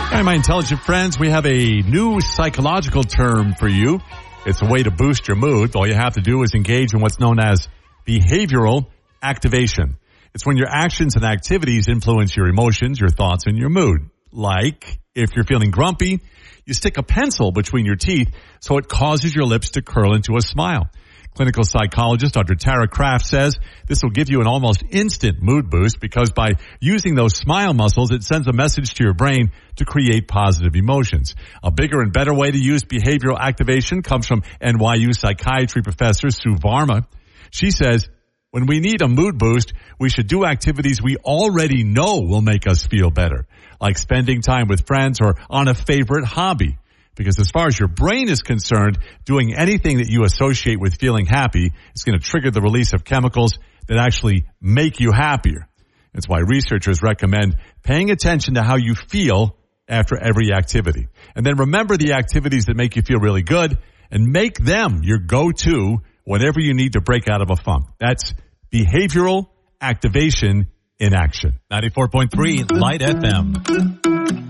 All right, my intelligent friends, we have a new psychological term for you. It's a way to boost your mood. All you have to do is engage in what's known as behavioral activation. It's when your actions and activities influence your emotions, your thoughts, and your mood. Like, if you're feeling grumpy, you stick a pencil between your teeth so it causes your lips to curl into a smile. Clinical psychologist Dr. Tara Kraft says this will give you an almost instant mood boost because by using those smile muscles, it sends a message to your brain to create positive emotions. A bigger and better way to use behavioral activation comes from NYU psychiatry professor Sue Varma. She says, when we need a mood boost, we should do activities we already know will make us feel better, like spending time with friends or on a favorite hobby. Because as far as your brain is concerned, doing anything that you associate with feeling happy is going to trigger the release of chemicals that actually make you happier. That's why researchers recommend paying attention to how you feel after every activity. And then remember the activities that make you feel really good and make them your go-to whenever you need to break out of a funk. That's behavioral activation in action. 94.3 Light FM.